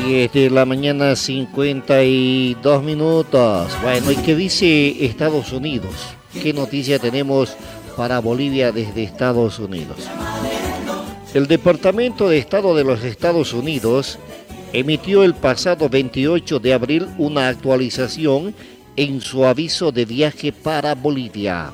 10 de la mañana, 52 minutos. Bueno, ¿y qué dice Estados Unidos? ¿Qué noticia tenemos para Bolivia desde Estados Unidos? El Departamento de Estado de los Estados Unidos emitió el pasado 28 de abril una actualización en su aviso de viaje para Bolivia.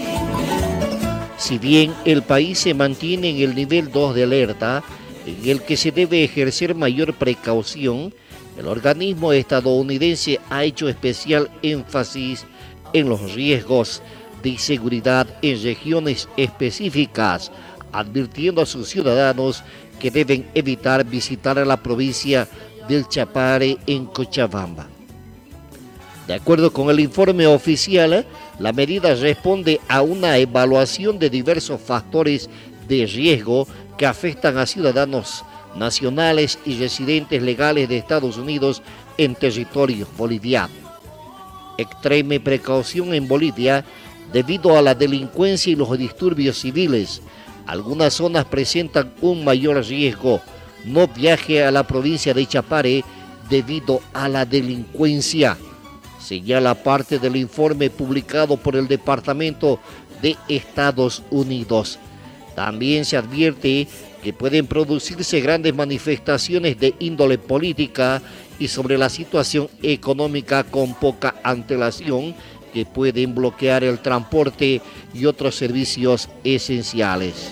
Si bien el país se mantiene en el nivel 2 de alerta, en el que se debe ejercer mayor precaución, el organismo estadounidense ha hecho especial énfasis en los riesgos de seguridad en regiones específicas, advirtiendo a sus ciudadanos que deben evitar visitar a la provincia del Chapare en Cochabamba. De acuerdo con el informe oficial, la medida responde a una evaluación de diversos factores de riesgo que afectan a ciudadanos nacionales y residentes legales de Estados Unidos en territorio boliviano. Extreme precaución en Bolivia debido a la delincuencia y los disturbios civiles. Algunas zonas presentan un mayor riesgo. No viaje a la provincia de Chapare debido a la delincuencia, señala parte del informe publicado por el Departamento de Estados Unidos. También se advierte que pueden producirse grandes manifestaciones de índole política y sobre la situación económica con poca antelación que pueden bloquear el transporte y otros servicios esenciales.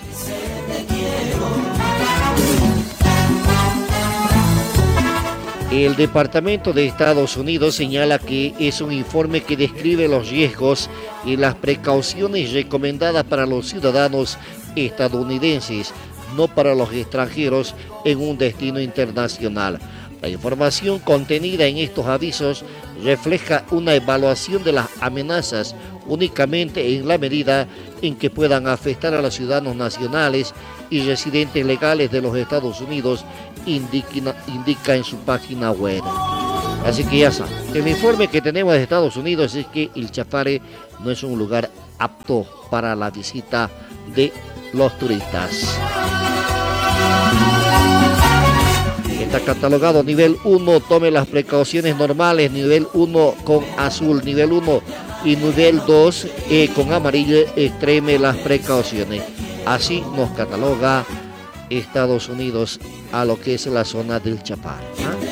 El Departamento de Estados Unidos señala que es un informe que describe los riesgos y las precauciones recomendadas para los ciudadanos estadounidenses, no para los extranjeros en un destino internacional. La información contenida en estos avisos refleja una evaluación de las amenazas únicamente en la medida en que puedan afectar a los ciudadanos nacionales y residentes legales de los Estados Unidos, indica en su página web. Así que ya saben, el informe que tenemos de Estados Unidos es que el Chapare no es un lugar apto para la visita de los turistas. Está catalogado nivel 1, tome las precauciones normales, nivel 1 con azul, nivel 1 y nivel 2 con amarillo, extreme las precauciones. Así nos cataloga Estados Unidos a lo que es la zona del Chapare.